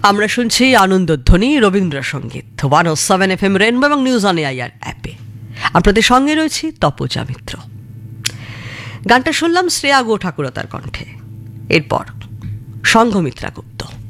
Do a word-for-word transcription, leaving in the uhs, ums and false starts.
আমরা শুনছি আনন্দধ্বনি রবীন্দ্রসঙ্গীত ওয়ান ও seven F M rainbow এবং নিউজ অন এআইআর অ্যাপে। আপনাদের সঙ্গে রয়েছি তপজা মিত্র। গানটা শুনলাম শ্রেয়া গো ঠাকুরতার কণ্ঠে। এরপর সংঘমিত্রা গুপ্ত।